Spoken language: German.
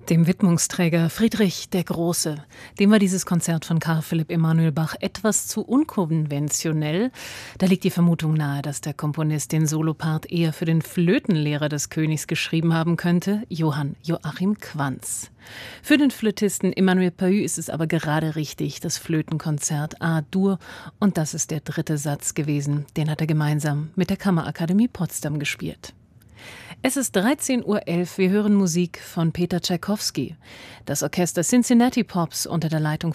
Dem Widmungsträger Friedrich der Große, dem war dieses Konzert von Carl Philipp Emanuel Bach etwas zu unkonventionell. Da liegt die Vermutung nahe, dass der Komponist den Solopart eher für den Flötenlehrer des Königs geschrieben haben könnte, Johann Joachim Quanz. Für den Flötisten Emmanuel Pahud ist es aber gerade richtig, das Flötenkonzert A-Dur, und das ist der dritte Satz gewesen. Den hat er gemeinsam mit der Kammerakademie Potsdam gespielt. Es ist 13:11 Uhr, wir hören Musik von Peter Tschaikowski. Das Orchester Cincinnati Pops unter der Leitung